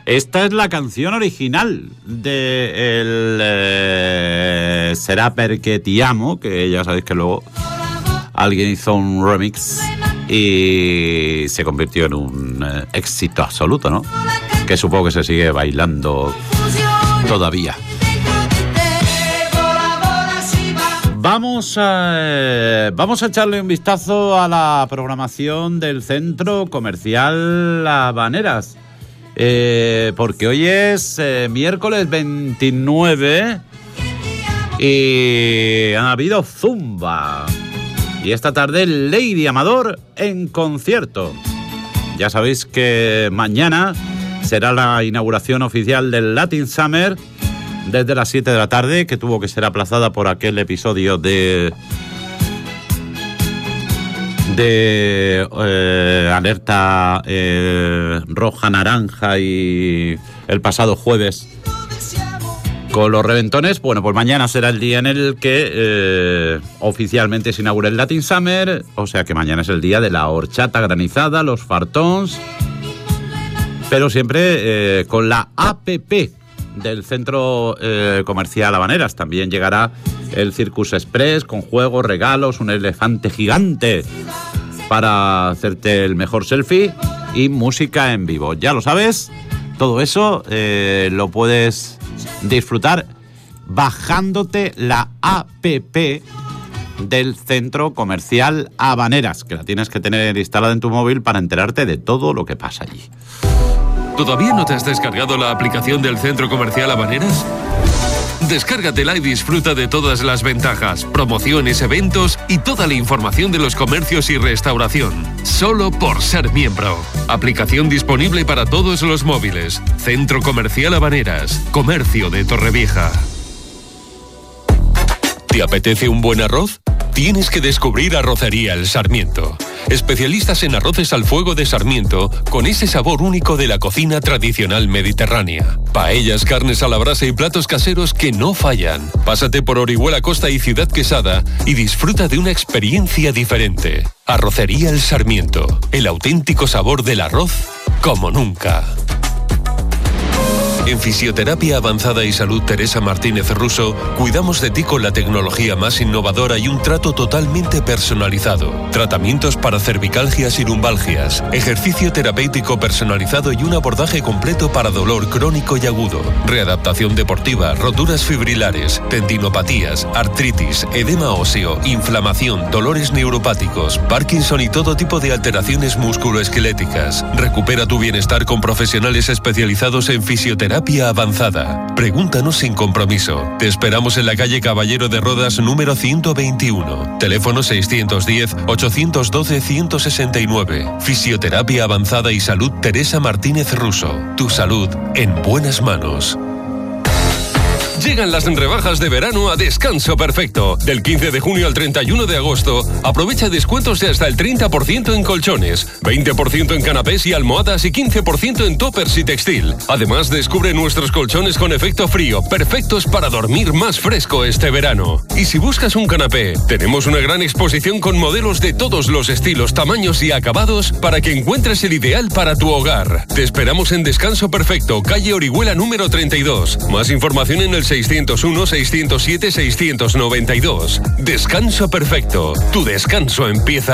Esta es la canción original de Será Perché Ti Amo, que ya sabéis que luego alguien hizo un remix y se convirtió en un éxito absoluto, ¿no? Que supongo que se sigue bailando todavía. Vamos a echarle un vistazo a la programación del Centro Comercial Habaneras, porque hoy es miércoles 29 y ha habido zumba. Y esta tarde Lady Amador en concierto. Ya sabéis que mañana será la inauguración oficial del Latin Summer desde las 7 de la tarde, que tuvo que ser aplazada por aquel episodio de alerta roja, naranja y el pasado jueves con los reventones. Bueno, pues mañana será el día en el que oficialmente se inaugura el Latin Summer, o sea que mañana es el día de la horchata granizada, los fartons, pero siempre con la APP del Centro Comercial Habaneras. También llegará el Circus Express con juegos, regalos, un elefante gigante para hacerte el mejor selfie y música en vivo. Ya lo sabes, todo eso lo puedes disfrutar bajándote la APP del Centro Comercial Habaneras, que la tienes que tener instalada en tu móvil para enterarte de todo lo que pasa allí. ¿Todavía no te has descargado la aplicación del Centro Comercial Habaneras? Descárgatela y disfruta de todas las ventajas, promociones, eventos y toda la información de los comercios y restauración. Solo por ser miembro. Aplicación disponible para todos los móviles. Centro Comercial Habaneras. Comercio de Torrevieja. ¿Te apetece un buen arroz? Tienes que descubrir Arrocería El Sarmiento. Especialistas en arroces al fuego de Sarmiento, con ese sabor único de la cocina tradicional mediterránea. Paellas, carnes a la brasa y platos caseros que no fallan. Pásate por Orihuela Costa y Ciudad Quesada y disfruta de una experiencia diferente. Arrocería El Sarmiento. El auténtico sabor del arroz como nunca. En Fisioterapia Avanzada y Salud Teresa Martínez Russo, cuidamos de ti con la tecnología más innovadora y un trato totalmente personalizado. Tratamientos para cervicalgias y lumbalgias, ejercicio terapéutico personalizado y un abordaje completo para dolor crónico y agudo. Readaptación deportiva, roturas fibrilares, tendinopatías, artritis, edema óseo, inflamación, dolores neuropáticos, Parkinson y todo tipo de alteraciones musculoesqueléticas. Recupera tu bienestar con profesionales especializados en fisioterapia avanzada. Pregúntanos sin compromiso. Te esperamos en la calle Caballero de Rodas número 121. Teléfono 610-812-169. Fisioterapia Avanzada y Salud Teresa Martínez Russo. Tu salud en buenas manos. Llegan las rebajas de verano a Descanso Perfecto. Del 15 de junio al 31 de agosto, aprovecha descuentos de hasta el 30% en colchones, 20% en canapés y almohadas y 15% en toppers y textil. Además, descubre nuestros colchones con efecto frío, perfectos para dormir más fresco este verano. Y si buscas un canapé, tenemos una gran exposición con modelos de todos los estilos, tamaños y acabados para que encuentres el ideal para tu hogar. Te esperamos en Descanso Perfecto, calle Orihuela número 32. Más información en el 601-607-692. Descanso Perfecto. Tu descanso empieza